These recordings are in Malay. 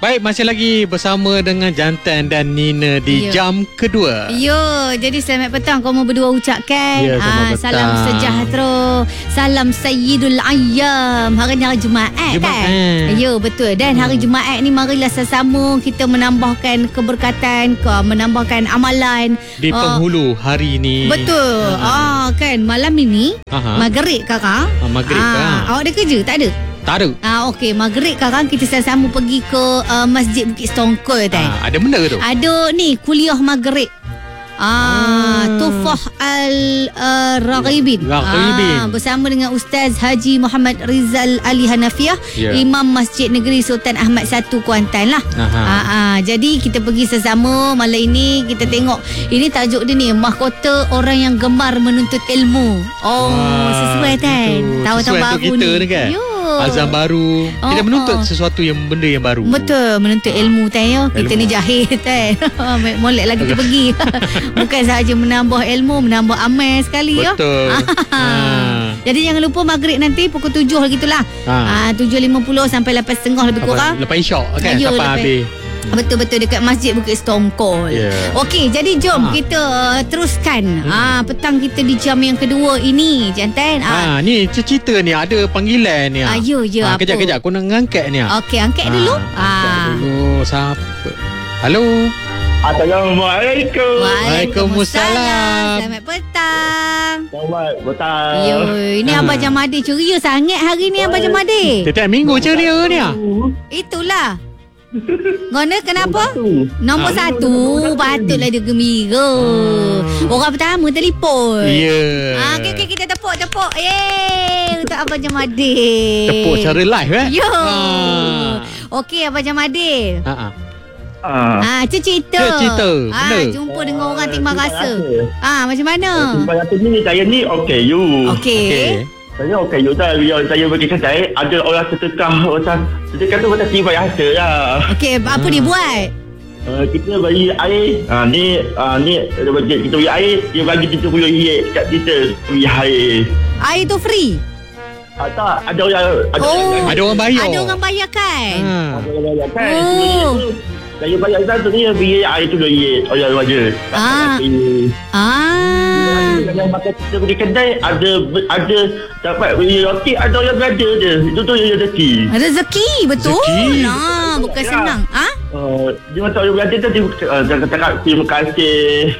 Baik, masih lagi bersama dengan Jantan dan Nina di jam kedua. Jadi selamat petang kamu berdua ucapkan. Selamat petang. Salam sejahtera, salam Sayyidul Ayyam. Hari ni hari Jumaat kan? Ya, betul. Dan hari Jumaat ni marilah sesama kita menambahkan keberkatan, menambahkan amalan di penghulu hari ni. Betul. Kan malam ini maghrib kakak. Maghrib awak ada kerja? Tak ada? Tak ada. Okey, maghrib kakak kita sama pergi ke Masjid Bukit Stongkol tadi. Ada benda ke tu? Ada ni kuliah maghrib. Tufah Al-Raghibin. Bersama dengan Ustaz Haji Muhammad Rizal Ali Hanafiah, Imam Masjid Negeri Sultan Ahmad 1 Kuantan lah. Jadi kita pergi sesama malam ini. Kita tengok ini tajuk dia ni, mahkota orang yang gemar menuntut ilmu. Sesuai kan? Tahun-tahun baru kita ni kan? Azam baru. Kita menuntut sesuatu benda yang baru. Betul, menuntut ilmu kan. Kita ni jahil kan. Molek lah kita pergi. Bukan sahaja menambah ilmu, menambah amal sekali. Betul. Jadi jangan lupa maghrib nanti pukul 7 gitulah. 7.50 sampai 8.30 lebih kurang. Lepas isyak kan? Sampai habis. Betul-betul dekat Masjid Bukit Stongkol. Okey, jadi jom kita teruskan petang kita di jam yang kedua ini, Jantan. Ni cerita ni ada panggilan ni. Ya, kejap aku nak ngangkat ni. Okey, angkat dulu. Angkat dulu. Siapa? Halo. Assalamualaikum. Waalaikumsalam. Selamat petang. Selamat petang. Ini Abang Jamadi ceria sangat hari ni Abang Jamadi. Setiap minggu ceria ni. Itulah. Ngana kenapa? Nombor 1. Patutlah dia gembira. Orang pertama telefon. Okay, kita tepuk. Untuk Abang Jamadi. Tepuk secara live Okey Abang Jamadi. Cerita. Jumpa dengan orang timbang rasa. Macam mana? Timbang rasa ni saya ni Okey. Saya you dah. Saya bagi kedai, ada orang sedekah tu macam timbang rasa lah. Okey, apa dia buat? Kita bagi air. Ni kita bagi air, dia bagi RM70 kat kita bagi air. Air tu free? Tak, ada orang bayar. Ada orang bayar kan? Ada orang bayar kan? Saya bayar satu ni biaya air tu RM2 orang waja. Yang makan kita pergi kedai ada dapat beli roti, ada orang berada je. Itu tu rezeki. Rezeki betul. Bukan senang. Dia macam orang berada tu dia cakap terima kasih.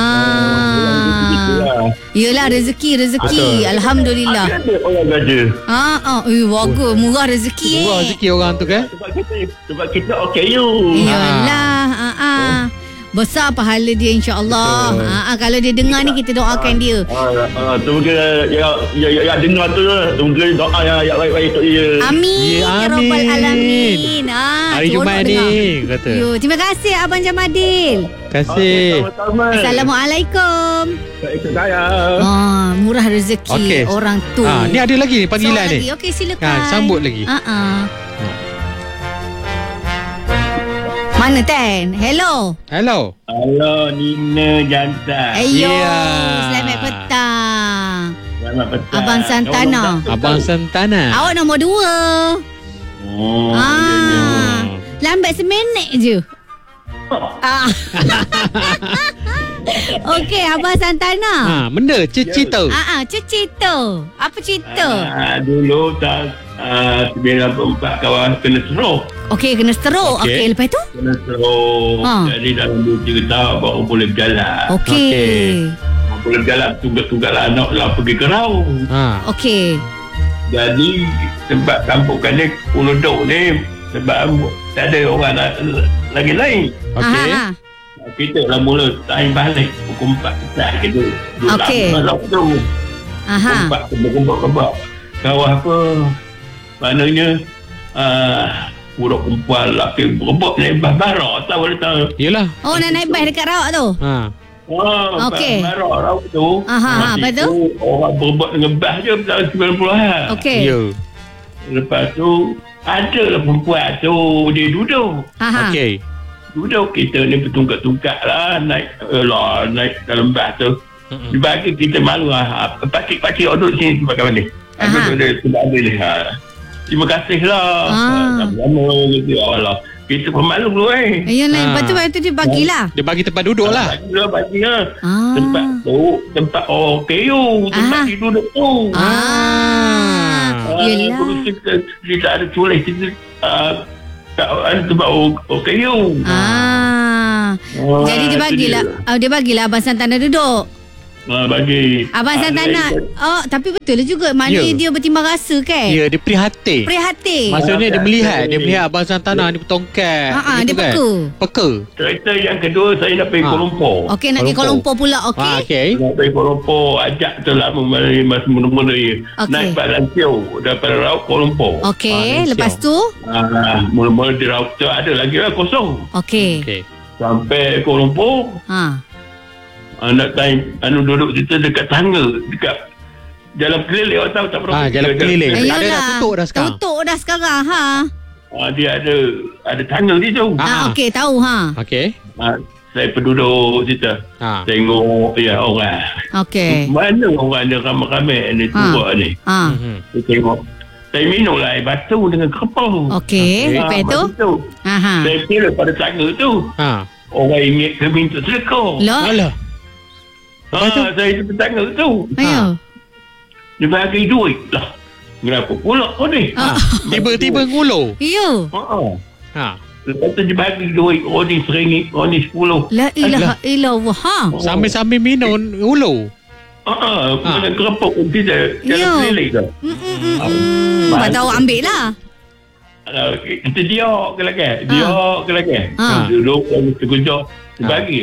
Yelah rezeki. Alhamdulillah. Ada orang berada. Bagus, murah rezeki. Murah rezeki orang tu kan? Sebab kita you. Yalah. Besar pahala dia insya-Allah. Kalau dia dengar ni kita doakan dia. Semoga ya dengar tu semoga doa yang baik-baik untuk dia. Amin ya rabbal alamin. Hari Jumaat ni kata. Terima kasih Abang Jamadil. Terima kasih. Assalamualaikum. Waalaikumsalam. Murah rezeki orang tu. Ni ada lagi panggilan ni. Okey silakan. Sambut lagi. Mana Tan? Hello, Nina Jantan. Selamat petang. Selamat petang. Abang Santana. Awak nombor 2. Lambat seminit je. Okey, Abang Santana. Benda cerita. Cerita. Apa cerita? Dulu bila empat kawan kena stroke. Okey, kena stroke. Okey, lepas tu? Kena stroke. Jadi dalam 2 cerita baru boleh berjalan. Okey. Boleh berjalan, tugas-tugas anak lah pergi ke Raung. Okey. Jadi tempat kampung kan ni Puluduk ni sebab tak ada orang lagi lain. Okey. Kita lah mula time balik pukul 4 petang gitu. Okey. Kumpul kawan apa maknanya budak perempuan lelaki berebut naik bas barak tak boleh tahu. Yelah. Nak naik bas dekat Rawak tu. Okey. Barak Rawak tu. Lepas tu orang berebut dengan bas je dalam 90-an. Okey. Lepas tu ada lah perempuan tu dia duduk. Okey. Duduk kita ni bertungkak-tungkak lah naik dalam bas tu. Dibagi kita malu lah. Pakcik-pakcik duduk sini sebab kawan ni. Aku tu dia sebab dia. Terima kasih lah. Sama-sama gitu. Allah. kita pemalu tu Yalah, lepas tu dia bagilah. Dia bagi tempat duduk lah. Bagilah. Tempat tu, tempat kayu, tempat tidur tu. Yelah. Kita ada tulis kita tempat kayu. Jadi dia bagilah Abang Santana duduk. Bagi Abang Santana. Tapi betul lah juga. Maknanya dia bertimbang rasa kan. Ya, dia prihatin. Maksudnya dia melihat Abang Santana ni bertongkat. Dia kan? Peka. Cerita yang kedua, saya nak pergi Kuala Lumpur. Okey, nak pergi Kuala Lumpur pula. Okey. Nak pergi Kuala Lumpur. Ajak tu lah masa mula-mula naik Pak Lansio daripada Rauk Kuala Lumpur. Okey, lepas tu mula-mula di Rauk tu ada lagi lah kosong. Okey. Sampai Kuala Lumpur. Nak time duduk situ dekat tangga, dekat jalan keliling. Awak tahu tak berapa? Jalan keliling. Ada dah tutup dah sekarang. Tutup dah sekarang. Dia ada tangga situ. Okey, tahu Okey. Saya penduduk situ. Tengok orang. Okey. Mana orang dia ramai-ramai ni tua ni. Saya tengok. Saya minum lah air batu dengan kerpau. Okey. Lepas tu? Saya kira pada tangga tu. Orang ingat ke minta sedekah. Lah. Saya bertanya tu. Dia bagi duit lah. Kenapa pula kau ni? Tiba-tiba ngulur. Ya. Lepas tu dia bagi duit. Oh ni RM1, oh ni RM10. La ilaha illallah. Sambil-sambil minum ngulur. Dengan kerapuk kita jalan keliling tu. Lepas tu awak ambil lah. Kita diok ke lagi. Duduk terkejut. Dia bagi.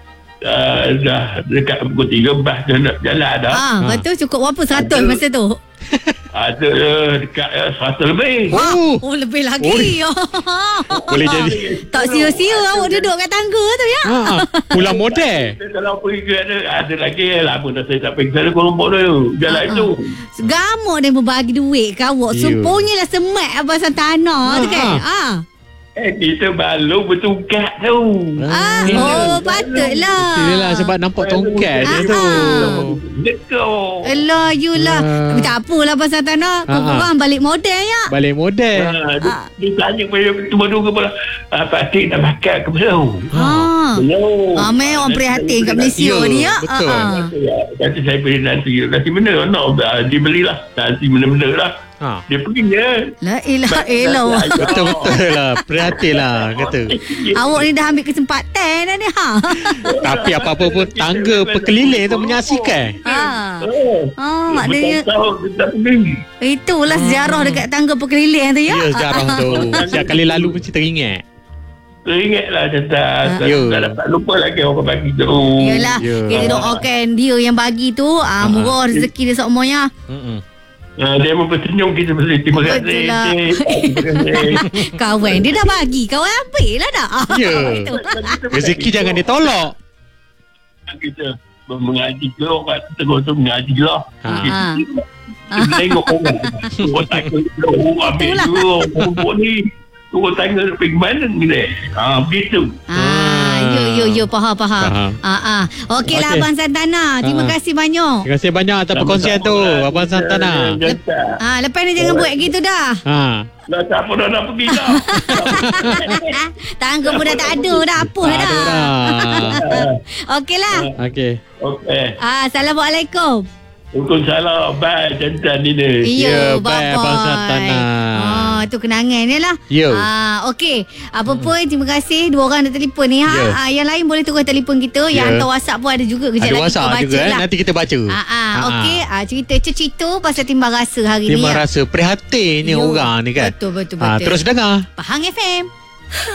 Dah dekat pukul 3 bas dah nak jalan dah. Betul cukup berapa 100 masa tu? Ada dekat 100 lebih. Lebih lagi. Boleh jadi. Tak sia-sia awak duduk kat tangga tu ya. Pulang model. Kalau pergi ke ada lagi lama dah saya tak pergi sana Kuala Lumpur tu. Jalan itu. Gamuk dia berbagi duit ke awak. Punyalah semat Abang Santana tu kan. Kita baru bertungkat tu. Patutlah. Yelah sebab nampak tongkat dia tu. Dekau. Elah, yulah. Tapi tak apalah Abang Santana. Korang balik model ya. Balik model. Dia tanya cuma dua kepala. Pakcik nak makan ke belum? Belum. Memang orang prihatin kat Malaysia ni ya. Betul. Kata saya beli nasi mana nak dia belilah. Nasi mana-mana lah. Dia pergi je. La ilaha illallah. Betul-betul lah. Prihatin lah kata. Awak ni dah ambil kesempatan dah ni. Tapi apa-apa pun tangga perkeliling tu menyaksikan. Maknanya itulah sejarah dekat tangga perkeliling tu ya. Ya, sejarah tu. Setiap kali lalu mesti teringat. Teringatlah tak dapat lupa lagi orang bagi tu. Yalah, kita doakan dia yang bagi tu murah rezeki dia semuanya. Dia mempersenyum kita mesti terima kasih. Kawan dia dah bagi, kawan ambil lah dah. Rezeki jangan ditolak. Kita mengaji ke orang tengok tu mengaji lah. Kita tengok orang. Orang takut orang ambil dulu. Orang ni orang tanya pergi mana ni deh. Begitu. Ya, faham. Okeylah Abang Santana. Terima kasih banyak. Terima kasih banyak atas perkongsian tu Abang Santana. Lepas ni jangan buat gitu dah. Tak apa dah nak pergi dah. Tangga pun dah tak ada dah. Apa dah. Okeylah. Okey. Assalamualaikum. Waalaikumsalam. Bye jantan ni ni. Ya, bye Abang Santana. Tu kenangan ni lah. Okey. Apa pun terima kasih. 2 orang dah telefon ni. Yang lain boleh terus telefon kita. Yang hantar WhatsApp pun ada juga. Kejap lagi kita baca lah. Nanti kita baca. Okey. Cerita pasal timbang rasa hari ni. Timbang rasa prihatin ni orang ni kan. Betul. Terus dengar Pahang FM.